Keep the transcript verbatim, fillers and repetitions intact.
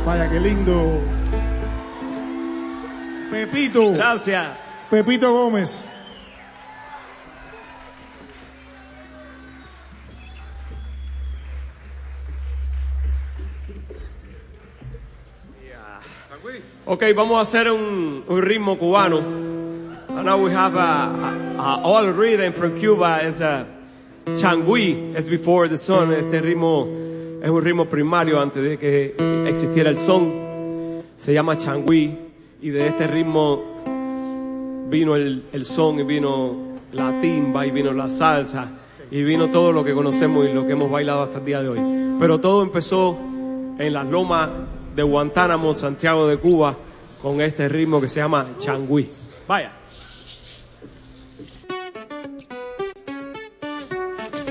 Vaya, qué lindo. Pepito. Gracias. Pepito Gómez. Ok, vamos a hacer un, un ritmo cubano. And now we have a, a, a all rhythm from Cuba as a changüí, as before the sun. Este ritmo es un ritmo primario antes de que existiera el son. Se llama changüí y de este ritmo vino el, el son y vino la timba y vino la salsa y vino todo lo que conocemos y lo que hemos bailado hasta el día de hoy. Pero todo empezó en las lomas de Guantánamo, Santiago de Cuba, con este ritmo que se llama changüí. Vaya.